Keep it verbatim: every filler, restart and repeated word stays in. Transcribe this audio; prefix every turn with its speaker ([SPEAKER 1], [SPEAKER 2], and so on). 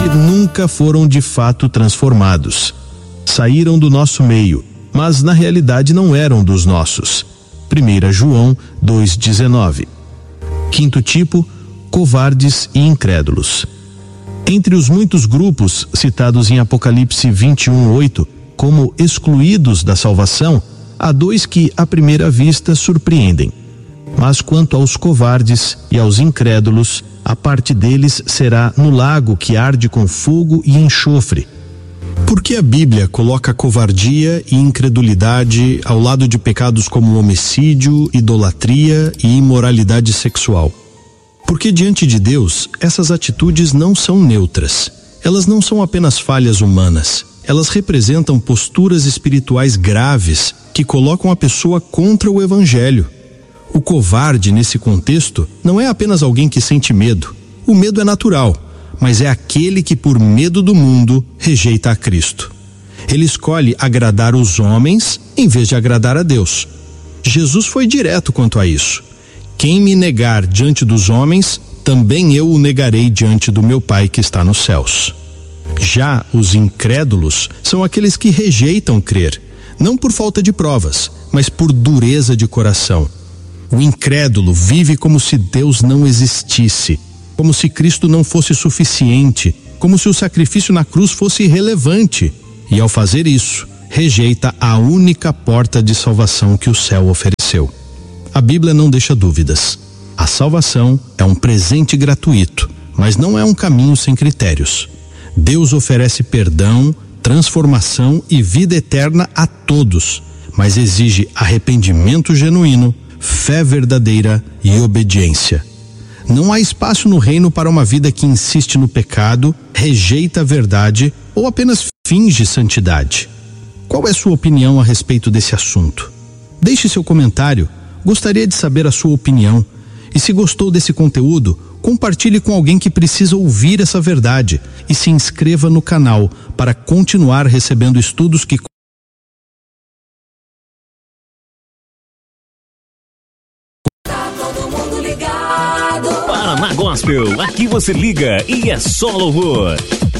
[SPEAKER 1] que nunca foram de fato transformados. Saíram do nosso meio, mas na realidade não eram dos nossos. primeira João dois, dezenove. Quinto tipo, covardes e incrédulos. Entre os muitos grupos citados em Apocalipse vinte e um, oito, como excluídos da salvação, há dois que à primeira vista surpreendem. Mas quanto aos covardes e aos incrédulos, a parte deles será no lago que arde com fogo e enxofre.
[SPEAKER 2] Por que a Bíblia coloca covardia e incredulidade ao lado de pecados como homicídio, idolatria e imoralidade sexual? Porque diante de Deus, essas atitudes não são neutras. Elas não são apenas falhas humanas. Elas representam posturas espirituais graves que colocam a pessoa contra o Evangelho. O covarde, nesse contexto, não é apenas alguém que sente medo. O medo é natural, mas é aquele que, por medo do mundo, rejeita a Cristo. Ele escolhe agradar os homens em vez de agradar a Deus. Jesus foi direto quanto a isso. Quem me negar diante dos homens, também eu o negarei diante do meu Pai que está nos céus. Já os incrédulos são aqueles que rejeitam crer, não por falta de provas, mas por dureza de coração. O incrédulo vive como se Deus não existisse, como se Cristo não fosse suficiente, como se o sacrifício na cruz fosse irrelevante. E ao fazer isso, rejeita a única porta de salvação que o céu ofereceu. A Bíblia não deixa dúvidas. A salvação é um presente gratuito, mas não é um caminho sem critérios. Deus oferece perdão, transformação e vida eterna a todos, mas exige arrependimento genuíno, fé verdadeira e obediência. Não há espaço no reino para uma vida que insiste no pecado, rejeita a verdade ou apenas finge santidade. Qual é sua opinião a respeito desse assunto? Deixe seu comentário. Gostaria de saber a sua opinião. E se gostou desse conteúdo, compartilhe com alguém que precisa ouvir essa verdade e se inscreva no canal para continuar recebendo estudos que
[SPEAKER 3] Paraná Gospel, aqui você liga e é só louvor.